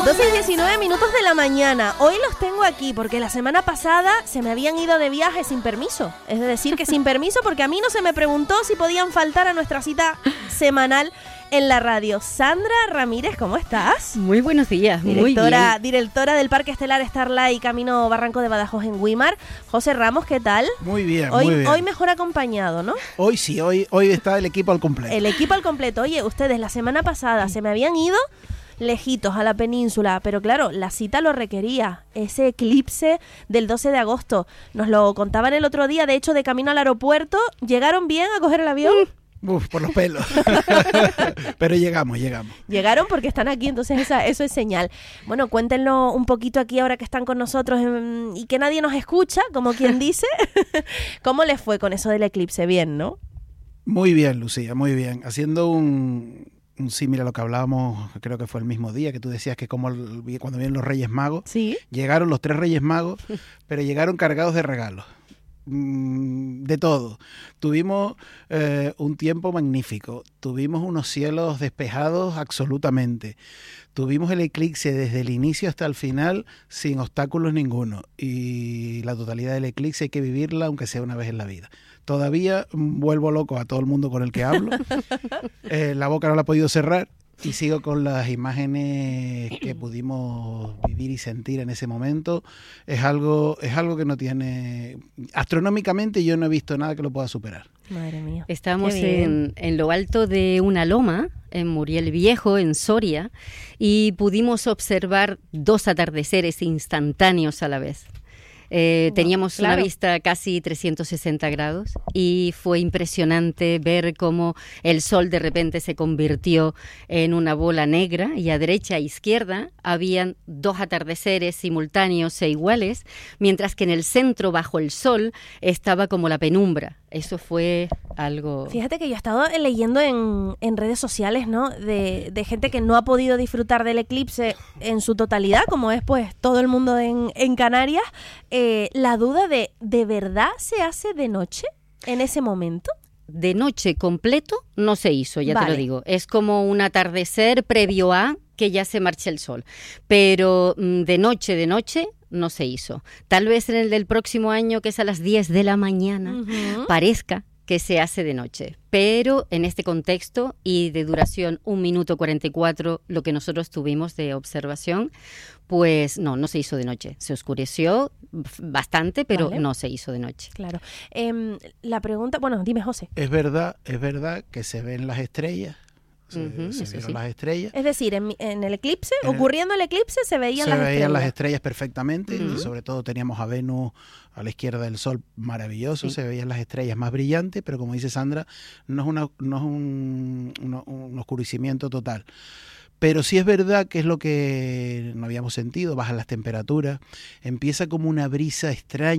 12:19 de la mañana. Hoy los tengo aquí porque la semana pasada se me habían ido de viaje sin permiso. Es decir, que sin permiso, porque a mí no se me preguntó si podían faltar a nuestra cita semanal en la radio. Sandra Ramírez, ¿cómo estás? Muy buenos días, muy bien. Directora del Parque Estelar Starlight Camino Barranco de Badajoz en Güímar. José Ramos, ¿qué tal? Muy bien, hoy, muy bien. Hoy mejor acompañado, ¿no? Hoy sí, hoy está el equipo al completo. El equipo al completo. Oye, ustedes la semana pasada se me habían ido lejitos a la península, pero claro, la cita lo requería, ese eclipse del 12 de agosto. Nos lo contaban el otro día, de hecho, de camino al aeropuerto. ¿Llegaron bien a coger el avión? Por los pelos. Pero llegamos. Llegaron porque están aquí, entonces eso es señal. Bueno, cuéntenlo un poquito aquí ahora que están con nosotros y que nadie nos escucha, como quien dice. ¿Cómo les fue con eso del eclipse? Bien, ¿no? Muy bien, Lucía, muy bien. Haciendo un símil a lo que hablábamos, creo que fue el mismo día, que tú decías que como cuando vienen los Reyes Magos, ¿sí? Llegaron los 3 Reyes Magos, pero llegaron cargados de regalos. De todo. Tuvimos un tiempo magnífico, tuvimos unos cielos despejados absolutamente, tuvimos el eclipse desde el inicio hasta el final sin obstáculos ninguno, y la totalidad del eclipse hay que vivirla aunque sea una vez en la vida. Todavía vuelvo loco a todo el mundo con el que hablo, la boca no la he podido cerrar. Y sigo con las imágenes que pudimos vivir y sentir en ese momento. Es algo que no tiene... Astronómicamente yo no he visto nada que lo pueda superar. Madre mía. Estamos en lo alto de una loma, en Muriel Viejo, en Soria, y pudimos observar 2 atardeceres instantáneos a la vez. Teníamos una vista casi 360 grados y fue impresionante ver cómo el sol de repente se convirtió en una bola negra y a derecha e izquierda habían 2 atardeceres simultáneos e iguales, mientras que en el centro, bajo el sol, estaba como la penumbra. Eso fue algo... Fíjate que yo he estado leyendo en redes sociales, ¿no? De gente que no ha podido disfrutar del eclipse en su totalidad, como es pues todo el mundo en Canarias. La duda ¿de verdad se hace de noche en ese momento? De noche completo no se hizo, ya vale. Te lo digo. Es como un atardecer previo a que ya se marche el sol. Pero de noche no se hizo. Tal vez en el del próximo año, que es a las 10 de la mañana, parezca que se hace de noche. Pero en este contexto y de duración 1 minuto 44, lo que nosotros tuvimos de observación, pues no se hizo de noche. Se oscureció bastante, pero vale. No se hizo de noche. Claro. La pregunta, bueno, dime, José. Es verdad que se ven las estrellas. Se vieron las estrellas. Es decir, en el eclipse, ocurriendo el eclipse, se veían las estrellas. Se veían las estrellas perfectamente, y sobre todo teníamos a Venus a la izquierda del Sol, maravilloso, se veían las estrellas más brillantes, pero como dice Sandra, no es un oscurecimiento total. Pero sí es verdad que es lo que no habíamos sentido, bajan las temperaturas, empieza como una brisa extraña